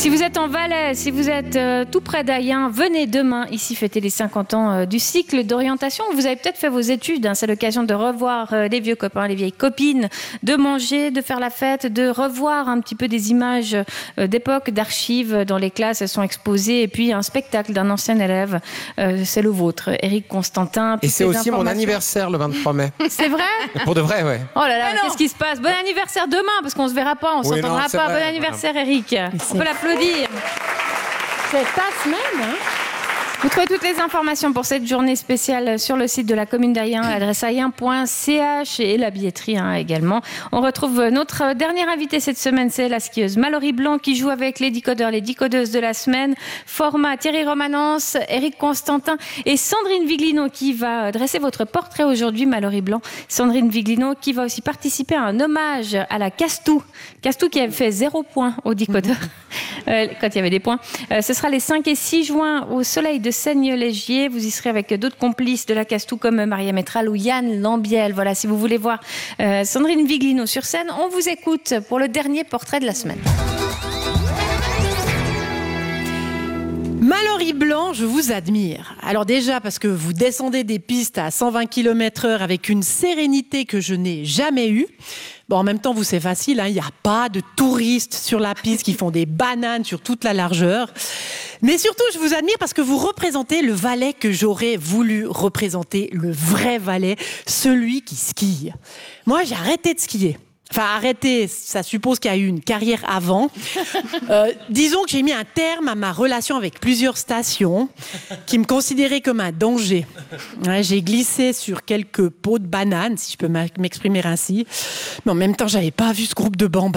Si vous êtes en Valais, si vous êtes tout près d'Ayen, venez demain ici fêter les 50 ans du cycle d'orientation. Vous avez peut-être fait vos études, c'est l'occasion de revoir les vieux copains, les vieilles copines, de manger, de faire la fête, de revoir un petit peu des images d'époque, d'archives dans les classes, elles sont exposées, et puis un spectacle d'un ancien élève, c'est le vôtre, Éric Constantin. Et c'est aussi mon anniversaire le 23 mai. C'est vrai ? Pour de vrai, ouais. Oh là là, qu'est-ce qui se passe ? Bon anniversaire demain, parce qu'on se verra pas, on s'entendra pas. Bon anniversaire Éric. On peut l'applaudir. C'est ta semaine, hein ? Vous trouvez toutes les informations pour cette journée spéciale sur le site de la commune d'Ayen, l'adresse ayen.ch et la billetterie également. On retrouve notre dernière invitée cette semaine, c'est la skieuse Mallory Blanc qui joue avec les décodeurs, les décodeuses de la semaine. Format Thierry Romanence, Éric Constantin et Sandrine Viglino qui va dresser votre portrait aujourd'hui, Mallory Blanc. Sandrine Viglino qui va aussi participer à un hommage à la Castou. Castou qui avait fait 0 point au décodeur quand il y avait des points. Ce sera les 5 et 6 juin au Soleil de Seigne-Légier. Vous y serez avec d'autres complices de la Castou comme Maria Métral ou Yann Lambiel. Voilà, si vous voulez voir Sandrine Viglino sur scène, on vous écoute pour le dernier portrait de la semaine. Mallory Blanc, je vous admire. Alors déjà parce que vous descendez des pistes à 120 km/h avec une sérénité que je n'ai jamais eue. Bon, en même temps, vous, c'est facile, il n'y a pas de touristes sur la piste qui font des bananes sur toute la largeur. Mais surtout, je vous admire parce que vous représentez le Valais que j'aurais voulu représenter, le vrai Valais, celui qui skie. Moi, j'ai arrêté de skier. Enfin, arrêter, ça suppose qu'il y a eu une carrière avant. Disons que j'ai mis un terme à ma relation avec plusieurs stations qui me considéraient comme un danger. Ouais, j'ai glissé sur quelques pots de bananes, si je peux m'exprimer ainsi. Mais en même temps, j'avais pas vu ce groupe de bambins.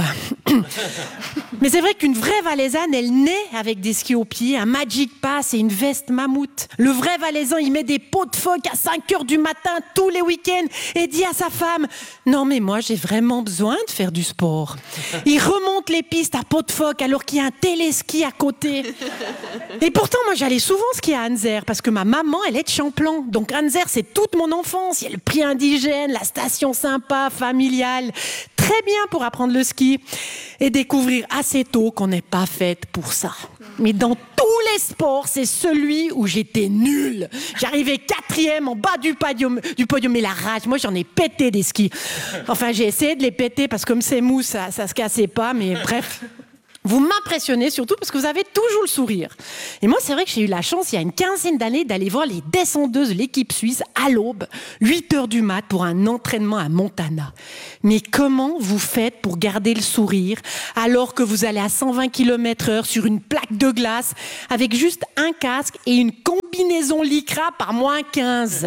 Mais c'est vrai qu'une vraie Valaisanne, elle naît avec des skis aux pieds, un Magic Pass et une veste mammouth. Le vrai Valaisan, il met des pots de phoque à 5h du matin tous les week-ends et dit à sa femme « Non mais moi, j'ai vraiment besoin de faire du sport. » Il remonte les pistes à pot de phoque alors qu'il y a un téléski à côté. Et pourtant, moi, j'allais souvent skier à Anzer parce que ma maman, elle est de Champlan. Donc Anzer, c'est toute mon enfance. Il y a le prix indigène, la station sympa, familiale. Très bien pour apprendre le ski et découvrir assez tôt qu'on n'est pas faite pour ça. Mais dans tous les sports, c'est celui où j'étais nulle. J'arrivais 4e en bas du podium, mais la rage, moi j'en ai pété des skis. Enfin, j'ai essayé de les péter parce que comme c'est mou, ça se cassait pas, mais bref. Vous m'impressionnez surtout parce que vous avez toujours le sourire. Et moi, c'est vrai que j'ai eu la chance, il y a une quinzaine d'années, d'aller voir les descendeuses de l'équipe suisse à l'aube, 8h du mat, pour un entraînement à Montana. Mais comment vous faites pour garder le sourire alors que vous allez à 120 km/h sur une plaque de glace avec juste un casque et une combinaison lycra par -15 ?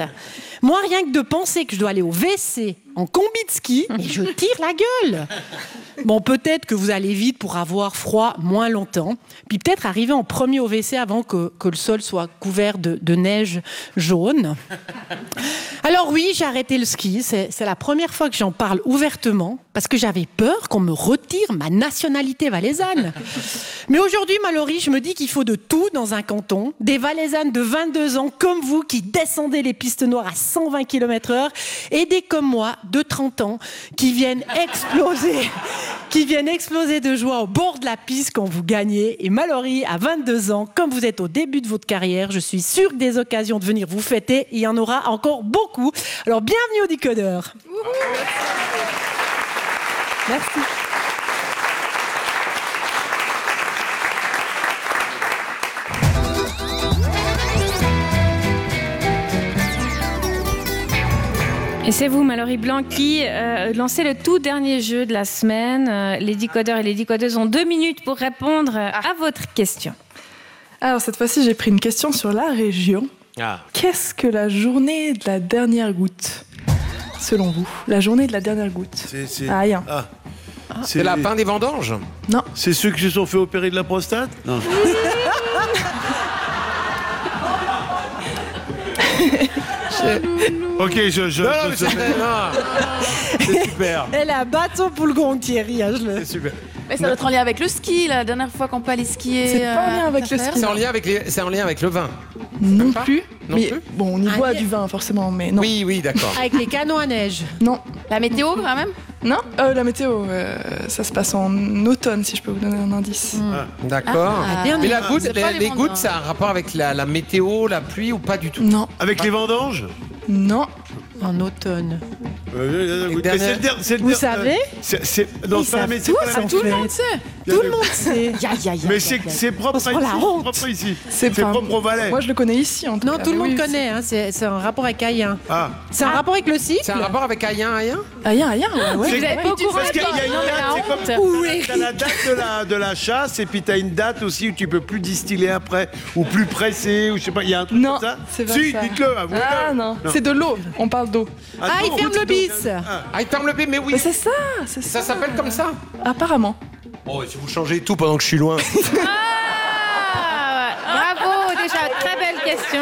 Moi, rien que de penser que je dois aller au WC en combi de ski, et je tire la gueule. Bon, peut-être que vous allez vite pour avoir froid moins longtemps, puis peut-être arriver en premier au WC avant que le sol soit couvert de neige jaune. Alors oui, j'ai arrêté le ski, c'est la première fois que j'en parle ouvertement, parce que j'avais peur qu'on me retire ma nationalité valaisanne. Mais aujourd'hui, Mallory, je me dis qu'il faut de tout dans un canton, des Valaisannes de 22 ans comme vous qui descendez les pistes noires à 120 km/h, et des comme moi de 30 ans qui viennent exploser de joie au bord de la piste quand vous gagnez. Et Mallory, à 22 ans, comme vous êtes au début de votre carrière, je suis sûre que des occasions de venir vous fêter, il y en aura encore beaucoup. Alors bienvenue au décodeur. Merci. Et c'est vous, Mallory Blanc, qui lancez le tout dernier jeu de la semaine. Les décodeurs et les décodeuses ont 2 minutes pour répondre à votre question. Alors, cette fois-ci, j'ai pris une question sur la région. Qu'est-ce que la journée de la dernière goutte, selon vous ? La journée de la dernière goutte. Rien. C'est la fin des vendanges ? Non. C'est ceux qui se sont fait opérer de la prostate ? Non. Ok, Non, c'est super. Elle a un bâton pour le gong, Thierry. C'est super. Mais ça doit être en lien avec le ski, la dernière fois qu'on peut aller skier. C'est pas en lien avec le ski. C'est en lien avec le vin. Non plus. Non mais plus. bon, on y boit du vin forcément, mais non. Oui, d'accord. Avec les canons à neige. Non. La météo, quand même ? Non, la météo, ça se passe en automne, si je peux vous donner un indice. D'accord. Mais la goutte, c'est pas les les gouttes, vendanges. ça a un rapport avec la météo, la pluie ou pas du tout? Non, Avec les vendanges non. En automne. Mais c'est le Vous savez non, Ils c'est pas la savent météo. tous, en Tout le fait. monde sait. Tout le monde sait. Mais c'est propre On se ici. prend la honte. Propre ici. C'est C'est pas- propre au Valais. Moi, je le connais ici, en tout Non, cas. tout le mais monde oui, connaît. Hein. C'est un rapport avec Ayen. Ah. C'est un rapport avec le cycle. C'est un rapport avec Ayen? Rien, ouais. C'est- Vous êtes pas au courant? Parce qu'il y a une Non, mais date, la c'est comme honte. t'as la date de la chasse et puis t'as une date aussi où tu peux plus distiller après ou plus presser ou je sais pas, il y a un truc Non, comme ça. c'est pas Si, ça. dites-le, avouez-le. Ah non, c'est de l'eau. On parle d'eau. Ah, il ferme le bis. Ah, il ferme le B, mais oui. Mais c'est ça, c'est Ça ça. s'appelle comme ça? Apparemment. Oh, si vous changez tout pendant que je suis loin. Ah, bravo, déjà, très belle question.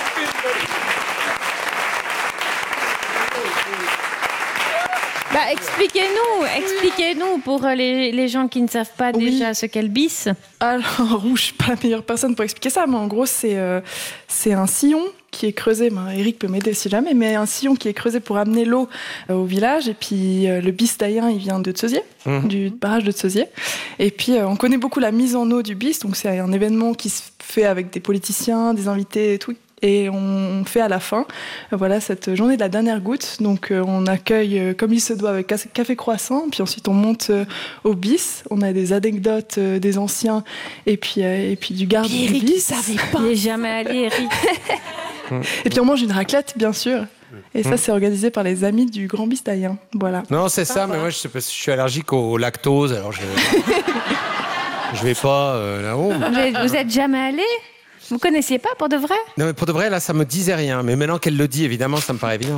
Bah, expliquez-nous pour les gens qui ne savent pas Oui. déjà ce qu'est le bis. Alors, je suis pas la meilleure personne pour expliquer ça, mais en gros, c'est un sillon qui est creusé. Eric peut m'aider si jamais, mais un sillon qui est creusé pour amener l'eau au village. Et puis, le bis d'Ayen, il vient de Tseusier, du barrage de Tseusier. Et puis, on connaît beaucoup la mise en eau du bis. Donc, c'est un événement qui se fait avec des politiciens, des invités et tout. Et on fait à la fin, voilà, cette journée de la dernière goutte. Donc, on accueille comme il se doit avec café croissant. Puis ensuite, on monte au bis. On a des anecdotes des anciens et puis du garde du Eric, il bis. savait pas. Il n'est jamais allé, Eric. Et puis, on mange une raclette, bien sûr. Et ça, c'est organisé par les amis du Grand Bis d'Ayen. Voilà. Non, c'est ça, mais moi, je sais pas si je suis allergique au lactose, alors je vais pas là-haut. Vous êtes jamais allé? Vous connaissiez pas pour de vrai? Non, mais pour de vrai, là, ça me disait rien. Mais maintenant qu'elle le dit, évidemment, ça me paraît évident.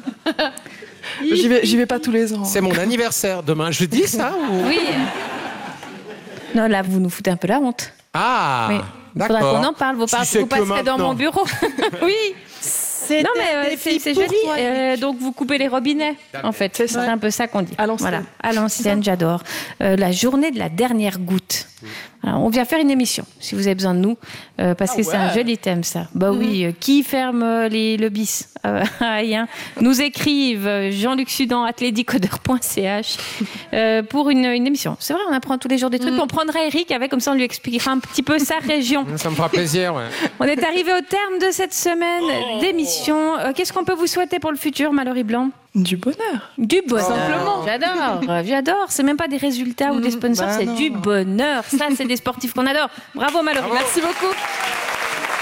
J'y vais pas tous les ans. C'est mon anniversaire demain. Je dis ça ou... Oui. Non, là, vous nous foutez un peu la honte. Ah, Oui. Il faudra d'accord. qu'on en parle. Vous Si c'est que passerez dans maintenant. mon bureau. Oui. C'était Non, mais des c'est filles pour joli. toi. Donc, vous coupez les robinets, en fait. C'est C'est ça. un peu ça qu'on dit. À l'ancienne. Voilà. À l'ancienne, j'adore. La journée de la dernière goutte. Alors, on vient faire une émission, si vous avez besoin de nous, parce que c'est un joli thème, ça. Bah oui, qui ferme le bis à Ayen? Nous écrivent Jean-Luc Sudan, atlédicodeur.ch pour une émission. C'est vrai, on apprend tous les jours des trucs. On prendra Eric avec, comme ça on lui expliquera un petit peu sa région. Ça me fera plaisir, ouais. On est arrivé au terme de cette semaine d'émission. Qu'est-ce qu'on peut vous souhaiter pour le futur, Mallory Blanc? Du bonheur. Du bonheur. Simplement. J'adore. C'est même pas des résultats ou des sponsors, bah c'est non. du bonheur. Ça, c'est des sportifs qu'on adore. Bravo, Mallory. Bravo. Merci beaucoup.